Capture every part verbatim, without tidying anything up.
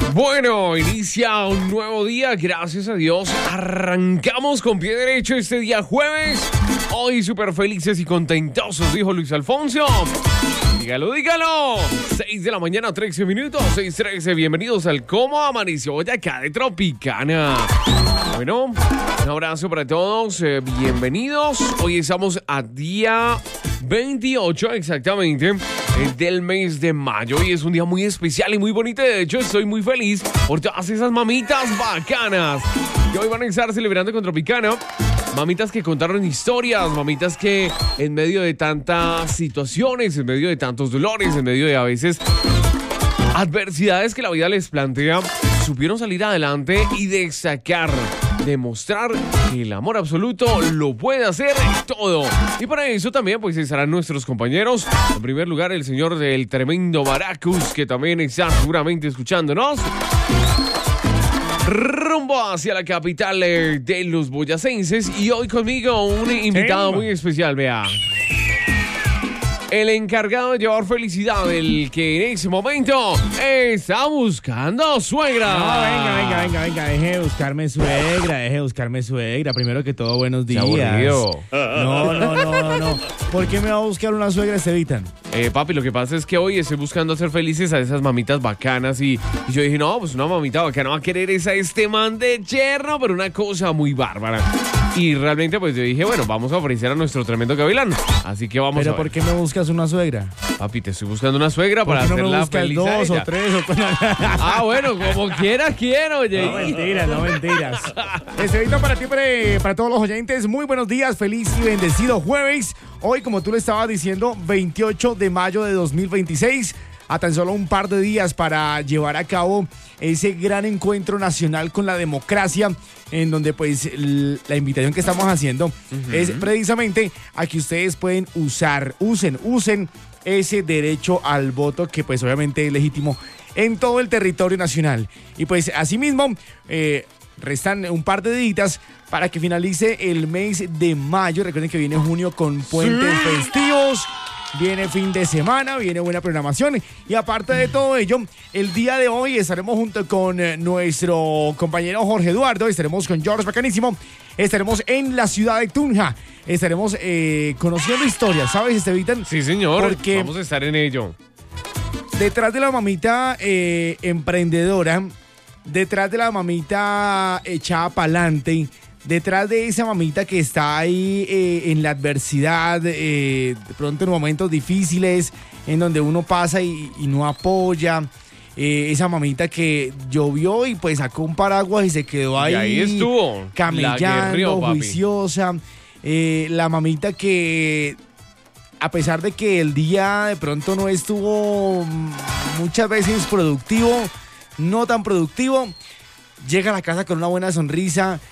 Bueno, inicia un nuevo día, gracias a Dios. Arrancamos con pie derecho este día jueves. Hoy súper felices y contentosos, dijo Luis Alfonso. Dígalo, dígalo. seis de la mañana, trece minutos, seis trece. Bienvenidos al Cómo Amaneció Boyacá de Tropicana. Bueno, un abrazo para todos, eh, bienvenidos. Hoy estamos a día veintiocho exactamente del mes de mayo y es un día muy especial y muy bonito. De hecho, estoy muy feliz por todas esas mamitas bacanas que hoy van a estar celebrando con Tropicana. Mamitas que contaron historias, mamitas que en medio de tantas situaciones, en medio de tantos dolores, en medio de a veces adversidades que la vida les plantea, supieron salir adelante y destacar, demostrar que el amor absoluto lo puede hacer todo. Y para eso también pues estarán nuestros compañeros. En primer lugar, el señor del tremendo Baracus, que también está seguramente escuchándonos. Rumbo hacia la capital eh, de los boyacenses. Y hoy conmigo un invitado muy especial, vea. El encargado de llevar felicidad, el que en ese momento está buscando suegra. No, venga, venga, venga, venga, deje de buscarme suegra, deje de buscarme suegra. Primero que todo, buenos días. Aburrido. No, no, no, no, no. ¿Por qué me va a buscar una suegra, Estevitan? Eh, papi, lo que pasa es que hoy estoy buscando hacer felices a esas mamitas bacanas y, y yo dije, no, pues una mamita bacana va a querer esa este man de yerno, pero una cosa muy bárbara. Y realmente pues yo dije, bueno, vamos a ofrecer a nuestro tremendo gavilán. Así que vamos ¿Pero a ver. por qué me buscas una suegra? Papi, te estoy buscando una suegra para ¿Por qué no me hacerla buscas feliz dos a ella? o tres o Ah, bueno, como quiera quiero, oye. No mentiras, no mentiras. Estevito para ti, para, para todos los oyentes, muy buenos días, feliz y bendecido jueves. Hoy, como tú le estabas diciendo, veintiocho de mayo de dos mil veintiséis, a tan solo un par de días para llevar a cabo ese gran encuentro nacional con la democracia, en donde pues l- la invitación que estamos haciendo uh-huh. es precisamente a que ustedes pueden usar, usen, usen ese derecho al voto que pues obviamente es legítimo en todo el territorio nacional. Y pues asimismo, eh, restan un par de días para que finalice el mes de mayo. Recuerden que viene junio con puentes sí. festivos. Viene fin de semana, viene buena programación. Y aparte de todo ello, el día de hoy estaremos junto con eh, nuestro compañero Jorge Eduardo, estaremos con George Bacanísimo, estaremos en la ciudad de Tunja, estaremos eh, conociendo historias, ¿sabes, Estevitan? Sí, señor, porque vamos a estar en ello. Detrás de la mamita eh, emprendedora, detrás de la mamita echada pa'lante, detrás de esa mamita que está ahí eh, en la adversidad, eh, de pronto en momentos difíciles, en donde uno pasa y, y no apoya, eh, esa mamita que llovió y pues sacó un paraguas y se quedó ahí, y ahí estuvo, camellando, juiciosa, eh, la mamita que a pesar de que el día de pronto no estuvo muchas veces productivo, no tan productivo, llega a la casa con una buena sonrisa.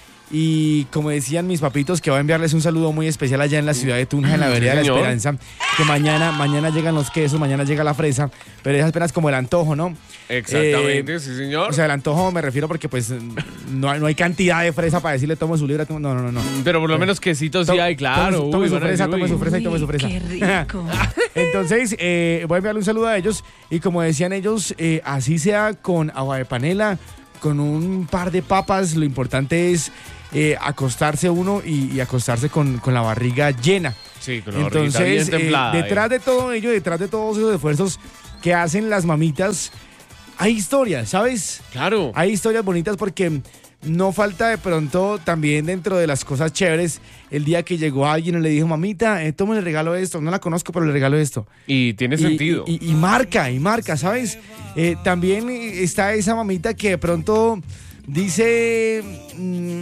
Y como decían mis papitos, que va a enviarles un saludo muy especial allá en la ciudad de Tunja, en la vereda de la Esperanza, que mañana, mañana llegan los quesos, mañana llega la fresa, pero es apenas como el antojo, ¿no? Exactamente, eh, sí señor. O sea, el antojo me refiero porque pues no hay, no hay cantidad de fresa para decirle tome su libra, no, no, no, no. Pero por lo menos quesitos sí hay, claro. Tome, tome uy, su fresa, uy. tome su fresa y tome su fresa. Qué rico. Entonces, eh, voy a enviarle un saludo a ellos y como decían ellos, eh, así sea con agua de panela, con un par de papas, lo importante es Eh, acostarse uno y, y acostarse con, con la barriga llena. Sí, con la Entonces, barriguita bien templada. Eh, detrás de todo ello, detrás de todos esos esfuerzos que hacen las mamitas, hay historias, ¿sabes? Claro. Hay historias bonitas porque no falta de pronto también dentro de las cosas chéveres el día que llegó alguien y le dijo, mamita, eh, tome, le regalo esto. No la conozco, pero le regalo esto. Y tiene y, sentido. Y, y, y marca, y marca, ¿sabes? Eh, también está esa mamita que de pronto dice, mmm,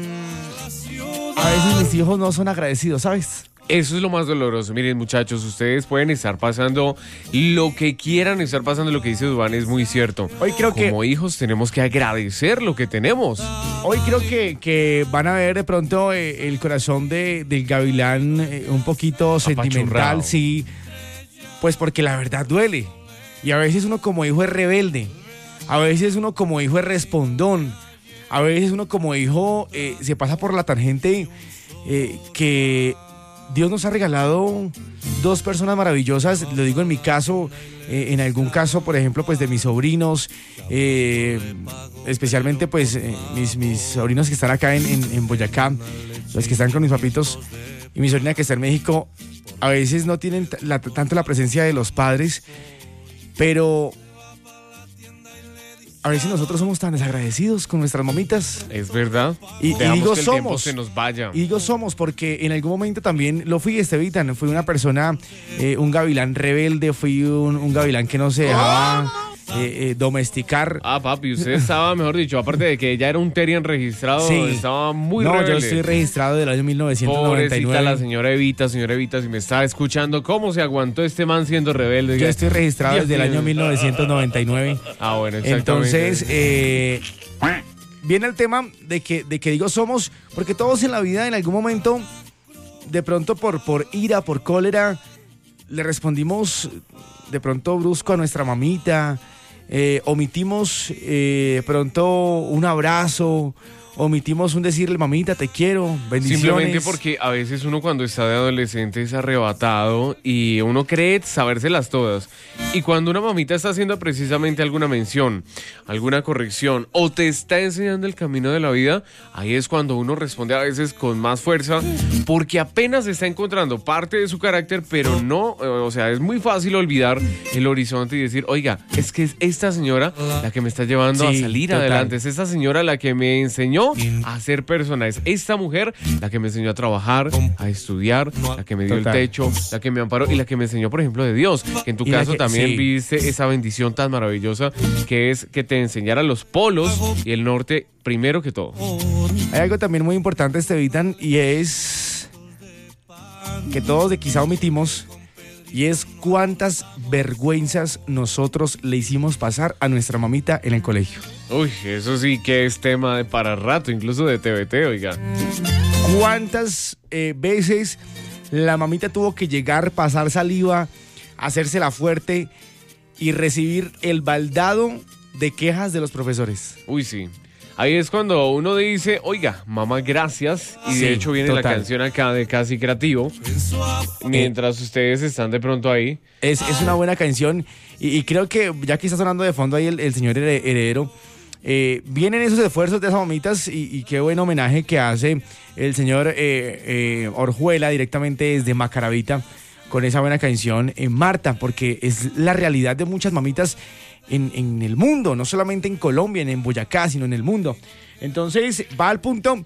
a veces mis hijos no son agradecidos, ¿sabes? Eso es lo más doloroso. Miren, muchachos, ustedes pueden estar pasando lo que quieran estar pasando. Lo que dice Duván es muy cierto. Hoy creo que como hijos tenemos que agradecer lo que tenemos. Hoy creo que, que van a ver de pronto eh, el corazón de, del gavilán eh, un poquito sentimental, sí. Pues porque la verdad duele. Y a veces uno como hijo es rebelde. A veces uno como hijo es respondón. A veces uno como hijo eh, se pasa por la tangente eh, que Dios nos ha regalado dos personas maravillosas, lo digo en mi caso, eh, en algún caso, por ejemplo, pues de mis sobrinos, eh, especialmente pues eh, mis, mis sobrinos que están acá en, en, en Boyacá, los que están con mis papitos, y mi sobrina que está en México, a veces no tienen t- la, tanto la presencia de los padres, pero a veces nosotros somos tan desagradecidos con nuestras mamitas. Es verdad. Y, y Dejamos digo que el somos. tiempo se nos vaya. Y digo somos porque en algún momento también lo fui, Estevitan. Fui una persona, eh, un gavilán rebelde, fui un, un gavilán que no se dejaba eh, eh, domesticar. Ah, papi, usted estaba, mejor dicho, aparte de que ya era un Terrien registrado, Sí. estaba muy no, rebelde. yo estoy registrado del año mil novecientos noventa y nueve. Pobrecita la señora Evita, señora Evita, si me está escuchando, ¿cómo se aguantó este man siendo rebelde? Yo estoy registrado Dios desde el mío. año mil novecientos noventa y nueve. Ah, bueno, exactamente. Entonces, eh, viene el tema de que, de que digo somos, porque todos en la vida en algún momento, de pronto por, por ira, por cólera, le respondimos de pronto brusco a nuestra mamita, eh, omitimos eh, de pronto un abrazo, omitimos un decirle mamita te quiero, bendiciones. Simplemente porque a veces uno cuando está de adolescente es arrebatado y uno cree sabérselas todas. Y cuando una mamita está haciendo precisamente alguna mención, alguna corrección o te está enseñando el camino de la vida, ahí es cuando uno responde a veces con más fuerza porque apenas está encontrando parte de su carácter, pero no, eh, o sea, es muy fácil olvidar el horizonte y decir, oiga, es que es esta señora la que me está llevando Sí, a salir total. adelante, es esta señora la que me enseñó a ser persona, es esta mujer la que me enseñó a trabajar, a estudiar, la que me dio Total. el techo, la que me amparó y la que me enseñó, por ejemplo, de Dios, que en tu Y la caso que- también sí. viste esa bendición tan maravillosa que es que te enseñara los polos y el norte primero que todo. Hay algo también muy importante, Estevitan, y es que todos de quizá omitimos, y es cuántas vergüenzas nosotros le hicimos pasar a nuestra mamita en el colegio. Uy, eso sí que es tema de para rato, incluso de T V T, oiga. ¿Cuántas eh, veces la mamita tuvo que llegar, pasar saliva, hacérsela fuerte y recibir el baldado de quejas de los profesores? Uy, sí. Ahí es cuando uno dice, oiga, mamá, gracias. Y Sí, de hecho viene total. la canción acá de Casi Creativo. Mientras ustedes están de pronto ahí. Es, es una buena canción y, y creo que ya que está sonando de fondo ahí el, el señor Here- Heredero, eh, vienen esos esfuerzos de esas mamitas y, y qué buen homenaje que hace el señor eh, eh, Orjuela directamente desde Macaravita con esa buena canción en Marta, porque es la realidad de muchas mamitas en, en el mundo, no solamente en Colombia, en Boyacá, sino en el mundo. Entonces va al punto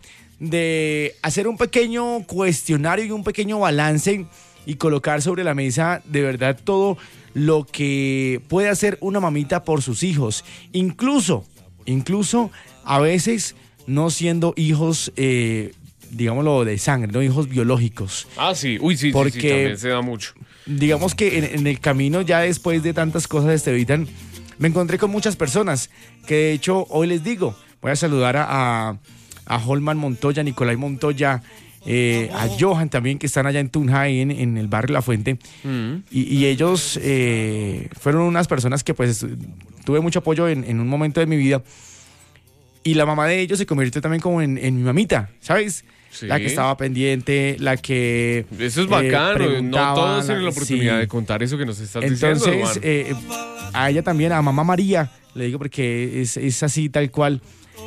de hacer un pequeño cuestionario y un pequeño balance y colocar sobre la mesa de verdad todo lo que puede hacer una mamita por sus hijos, incluso, incluso a veces no siendo hijos, eh, digámoslo, de sangre, no hijos biológicos. Ah, sí. Uy, sí, Porque- sí, sí, también se da mucho. Digamos que en, en el camino, ya después de tantas cosas, Estevitan, me encontré con muchas personas que de hecho hoy les digo, voy a saludar a, a, a Holman Montoya, Nicolai Montoya, eh, a Johan también, que están allá en Tunja, ahí en, en el barrio La Fuente. Mm. Y, y ellos eh, fueron unas personas que pues estu- tuve mucho apoyo en, en un momento de mi vida. Y la mamá de ellos se convirtió también como en, en mi mamita, ¿sabes? Sí. La que estaba pendiente, la que... Eso es eh, bacano. no preguntaba, todos tienen la sí. oportunidad de contar eso que nos estás diciendo, Entonces, Juan. eh, a ella también, a mamá María, le digo porque es, es así tal cual.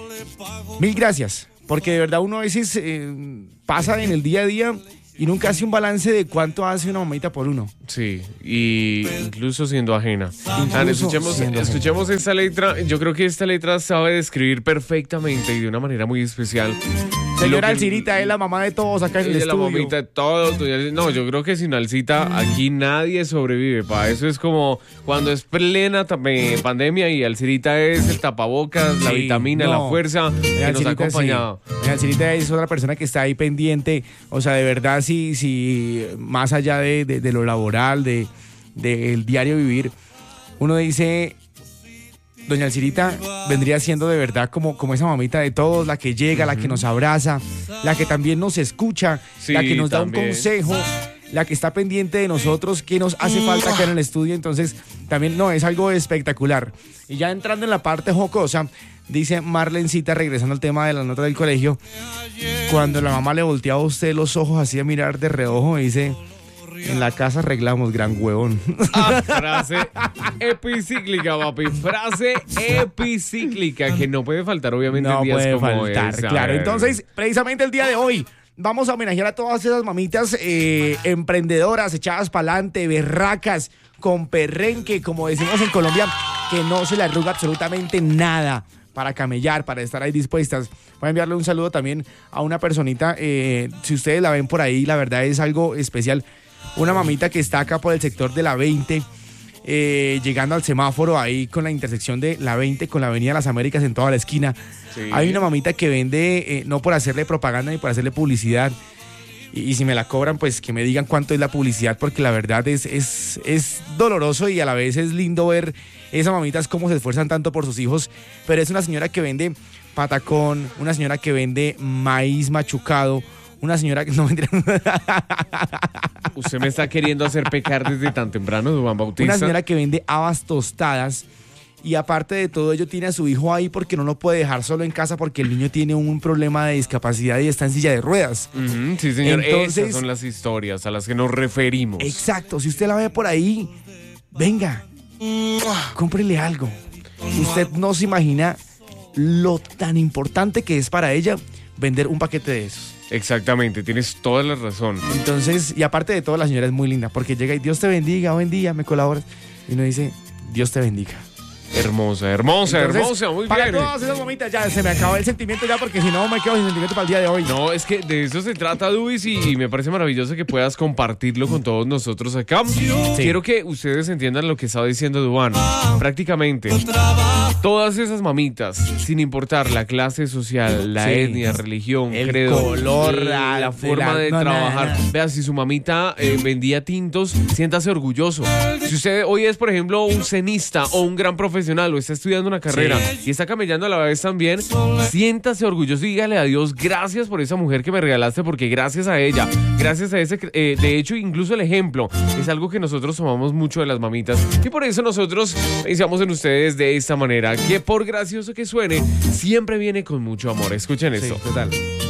Mil gracias, porque de verdad uno a veces eh, pasa en el día a día y nunca hace un balance de cuánto hace una mamita por uno. Sí, y incluso siendo ajena. Ah, escuchemos, siendo ajena. escuchemos esta letra. Yo creo que esta letra sabe describir perfectamente y de una manera muy especial. Señora lo que- Alcirita es la mamá de todos acá en el Ella es la estudio. mamita de todo. No, yo creo que sin Alcita aquí nadie sobrevive. Pa. Eso es como cuando es plena tam- eh, pandemia y Alcirita es el tapabocas, la Sí, vitamina, no. la fuerza que Doña nos ha Alcirita, acompañado. sí. Doña Alcirita es otra persona que está ahí pendiente, o sea, de verdad, sí, sí, más allá de, de- de lo laboral, de del diario vivir, uno dice, Doña Alcirita vendría siendo de verdad como, como esa mamita de todos, la que llega, la que nos abraza, la que también nos escucha, Sí, la que nos da también. un consejo, la que está pendiente de nosotros, que nos hace falta acá en el estudio. Entonces, también no, es algo espectacular. Y ya entrando en la parte jocosa, dice Marlencita, regresando al tema de la nota del colegio, cuando la mamá le volteaba a usted los ojos así a mirar de reojo, dice, en la casa arreglamos, gran huevón. Ah, frase epicíclica, papi. Frase epicíclica que no puede faltar, obviamente, no en días puede como faltar, ese. claro. Entonces, precisamente el día de hoy vamos a homenajear a todas esas mamitas eh, emprendedoras, echadas para adelante, berracas, con perrenque, como decimos en Colombia, que no se le arruga absolutamente nada para camellar, para estar ahí dispuestas. Voy a enviarle un saludo también a una personita, eh, si ustedes la ven por ahí, la verdad es algo especial. Una mamita que está acá por el sector de la veinte, eh, llegando al semáforo ahí con la intersección de la veinte con la Avenida Las Américas en toda la esquina. Sí. Hay una mamita que vende, eh, no por hacerle propaganda ni por hacerle publicidad, y, y si me la cobran, pues que me digan cuánto es la publicidad, porque la verdad es, es, es doloroso y a la vez es lindo ver esas mamitas cómo se esfuerzan tanto por sus hijos. Pero es una señora que vende patacón, una señora que vende maíz machucado, una señora que no vendría. Usted me está queriendo hacer pecar desde tan temprano, Duván Bautista. Una señora que vende habas tostadas y aparte de todo ello tiene a su hijo ahí porque no lo puede dejar solo en casa porque el niño tiene un problema de discapacidad y está en silla de ruedas. Uh-huh, sí, señor. Entonces, esas son las historias a las que nos referimos. Exacto. Si usted la ve por ahí, venga, cómprele algo. Usted no se imagina lo tan importante que es para ella vender un paquete de esos. Exactamente, tienes toda la razón. Entonces, y aparte de todo, la señora es muy linda porque llega y Dios te bendiga, buen día, me colaboras. Y uno dice, Dios te bendiga. Hermosa, hermosa, Entonces, hermosa, muy para bien. Para todas esas mamitas, ya se me acabó el sentimiento ya porque si no me quedo sin sentimiento para el día de hoy. No, es que de eso se trata, Dubis, y, y me parece maravilloso que puedas compartirlo con todos nosotros acá. Sí. Quiero que ustedes entiendan lo que estaba diciendo Duván. Prácticamente, todas esas mamitas, sin importar la clase social, la sí. etnia, religión, el credo, color, la, la forma de, la, de no, trabajar. No, no. Vea, si su mamita eh, vendía tintos, siéntase orgulloso. Si usted hoy es, por ejemplo, un cenista o un gran profesional o está estudiando una carrera sí. y está camellando a la vez también, siéntase orgulloso y dígale a Dios, gracias por esa mujer que me regalaste, porque gracias a ella, gracias a ese, eh, de hecho, incluso el ejemplo es algo que nosotros tomamos mucho de las mamitas y por eso nosotros pensamos en ustedes de esta manera, que por gracioso que suene, siempre viene con mucho amor. Escuchen esto. Sí, total.